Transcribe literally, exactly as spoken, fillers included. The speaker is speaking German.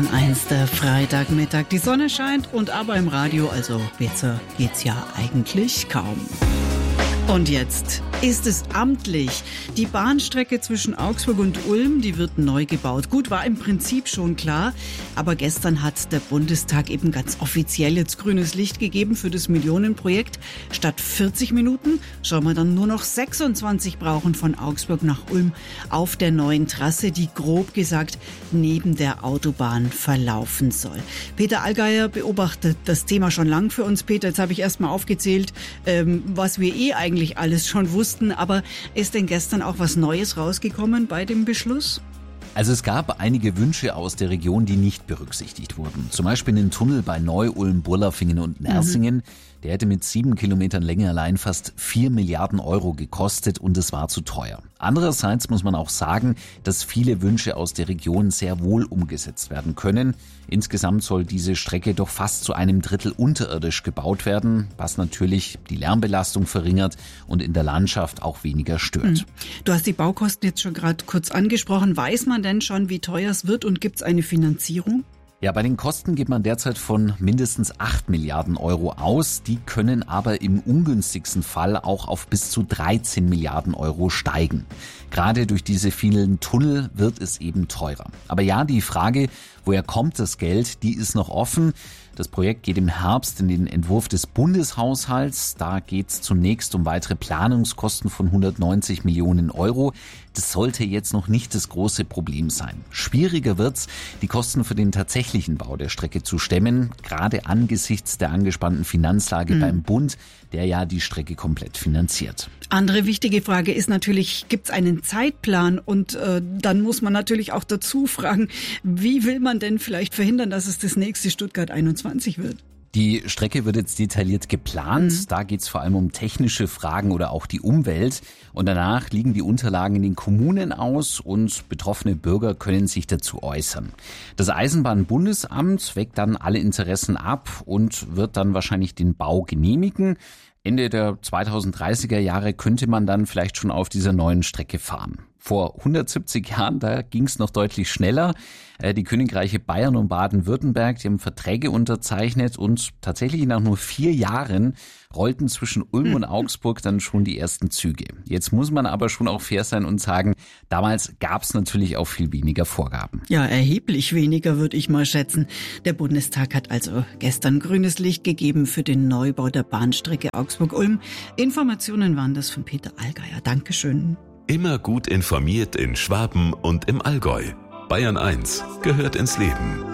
Bayern eins, der Freitagmittag. Die Sonne scheint und aber im Radio, also besser geht's ja eigentlich kaum. Und jetzt ist es amtlich. Die Bahnstrecke zwischen Augsburg und Ulm, die wird neu gebaut. Gut, war im Prinzip schon klar, aber gestern hat der Bundestag eben ganz offiziell jetzt grünes Licht gegeben für das Millionenprojekt. Statt vierzig Minuten sollen wir dann nur noch sechsundzwanzig brauchen von Augsburg nach Ulm auf der neuen Trasse, die grob gesagt neben der Autobahn verlaufen soll. Peter Allgeier beobachtet das Thema schon lang für uns. Peter, jetzt habe ich erst mal aufgezählt, ähm, was wir eh eigentlich alles schon wussten, aber ist denn gestern auch was Neues rausgekommen bei dem Beschluss? Also es gab einige Wünsche aus der Region, die nicht berücksichtigt wurden. Zum Beispiel einen Tunnel bei Neu-Ulm, Burlafingen und Nersingen. Mhm. Der hätte mit sieben Kilometern Länge allein fast vier Milliarden Euro gekostet und es war zu teuer. Andererseits muss man auch sagen, dass viele Wünsche aus der Region sehr wohl umgesetzt werden können. Insgesamt soll diese Strecke doch fast zu einem Drittel unterirdisch gebaut werden, was natürlich die Lärmbelastung verringert und in der Landschaft auch weniger stört. Du hast die Baukosten jetzt schon gerade kurz angesprochen. Weiß man denn schon, wie teuer es wird und gibt es eine Finanzierung? Ja, bei den Kosten geht man derzeit von mindestens acht Milliarden Euro aus. Die können aber im ungünstigsten Fall auch auf bis zu dreizehn Milliarden Euro steigen. Gerade durch diese vielen Tunnel wird es eben teurer. Aber ja, die Frage, woher kommt das Geld, die ist noch offen. Das Projekt geht im Herbst in den Entwurf des Bundeshaushalts. Da geht es zunächst um weitere Planungskosten von hundertneunzig Millionen Euro. Das sollte jetzt noch nicht das große Problem sein. Schwieriger wird's, die Kosten für den tatsächlichen Bau der Strecke zu stemmen, gerade angesichts der angespannten Finanzlage mhm. beim Bund, der ja die Strecke komplett finanziert. Andere wichtige Frage ist natürlich, gibt es einen Zeitplan? Und äh, dann muss man natürlich auch dazu fragen, wie will man denn vielleicht verhindern, dass es das nächste Stuttgart einundzwanzig wird? Die Strecke wird jetzt detailliert geplant. Mhm. Da geht es vor allem um technische Fragen oder auch die Umwelt. Und danach liegen die Unterlagen in den Kommunen aus und betroffene Bürger können sich dazu äußern. Das Eisenbahnbundesamt wägt dann alle Interessen ab und wird dann wahrscheinlich den Bau genehmigen. Ende der zweitausenddreißiger Jahre könnte man dann vielleicht schon auf dieser neuen Strecke fahren. Vor hundertsiebzig Jahren, da ging es noch deutlich schneller. Die Königreiche Bayern und Baden-Württemberg, die haben Verträge unterzeichnet und tatsächlich nach nur vier Jahren rollten zwischen Ulm und Augsburg dann schon die ersten Züge. Jetzt muss man aber schon auch fair sein und sagen, damals gab es natürlich auch viel weniger Vorgaben. Ja, erheblich weniger, würde ich mal schätzen. Der Bundestag hat also gestern grünes Licht gegeben für den Neubau der Bahnstrecke Augsburg-Ulm. Informationen waren das von Peter Allgeier. Dankeschön. Immer gut informiert in Schwaben und im Allgäu. Bayern eins gehört ins Leben.